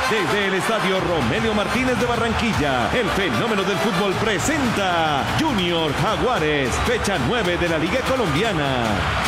Desde el estadio Romelio Martínez de Barranquilla, el fenómeno del fútbol presenta Junior Jaguares, fecha 9 de la Liga Colombiana.